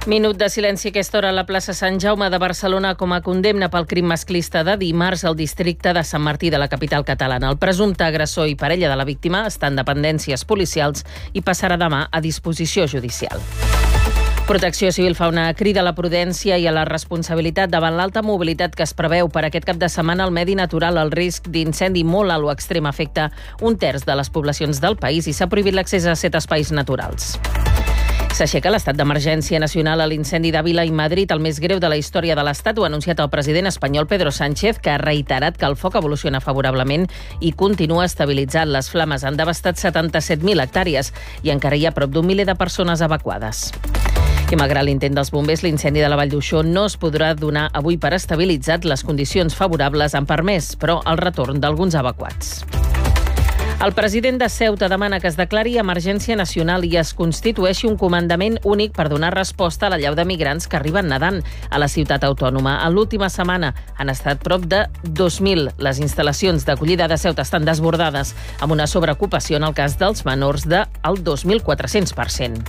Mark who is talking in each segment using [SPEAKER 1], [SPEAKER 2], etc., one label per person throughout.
[SPEAKER 1] Minut de silenci a aquesta hora a la plaça Sant Jaume de Barcelona com a condemna pel crim masclista de dimarts al districte de Sant Martí de la capital catalana. El presumpte agressor i parella de la víctima està en dependències policials i passarà demà a disposició judicial. Protecció Civil fa una crida a la prudència i a la responsabilitat davant l'alta mobilitat que es preveu per aquest cap de setmana al medi natural. El risc d'incendi molt alt o extrem afecta un terç de les poblacions del país i s'ha prohibit l'accés a 7 espais naturals. S'aixeca l'estat d'emergència nacional a l'incendi d'Àvila i Madrid, el més greu de la història de l'Estat. Ho ha anunciat el president espanyol Pedro Sánchez, que ha reiterat que el foc evoluciona favorablement i continua estabilitzat. Les flames han devastat 77.000 hectàrees i encara hi ha prop d'un miler de persones evacuades. I malgrat l'intent dels bombers, l'incendi de la Vall d'Uixó no es podrà donar avui per estabilitzat. Les condicions favorables han permès, però, el retorn d'alguns evacuats. El president de Ceuta demana que es declari emergència nacional i es constitueixi un comandament únic per donar resposta a l'allau de migrants que arriben nedant a la ciutat autònoma. En l'última setmana han estat prop de 2.000. Les instal·lacions d'acollida de Ceuta estan desbordades, amb una sobreocupació en el cas dels menors del 2.400%.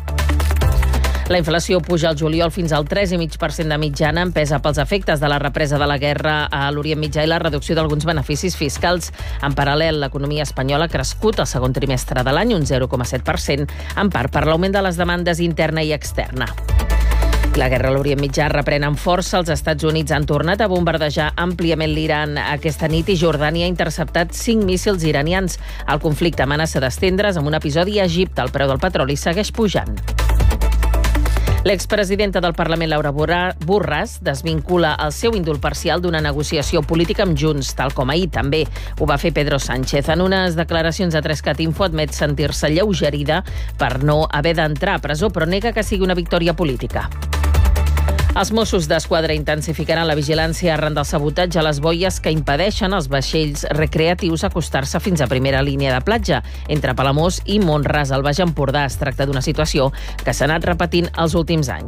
[SPEAKER 1] La inflació puja al juliol fins al 3,5% de mitjana, empesa pels efectes de la represa de la guerra a l'Orient Mitjà i la reducció d'alguns beneficis fiscals. En paral·lel, l'economia espanyola ha crescut el segon trimestre de l'any, un 0,7%, en part per l'augment de les demandes interna i externa. La guerra a l'Orient Mitjà reprèn amb força. Els Estats Units han tornat a bombardejar àmpliament l'Iran aquesta nit i Jordània ha interceptat 5 míssils iranians. El conflicte amenaça d'estendre's amb un episodi a Egipte. El preu del petroli segueix pujant. L'expresidenta del Parlament, Laura Borràs, desvincula el seu indult parcial d'una negociació política amb Junts, tal com ahir també ho va fer Pedro Sánchez. En unes declaracions a 3CAT-Info admet sentir-se lleugerida per no haver d'entrar a presó, però nega que sigui una victòria política. Els Mossos d'Esquadra intensificaran la vigilància arran del sabotatge a les boies que impedeixen als vaixells recreatius acostar-se fins a primera línia de platja entre Palamós i Mont-ras, al Baix Empordà. Es tracta d'una situació que s'ha anat repetint els últims anys.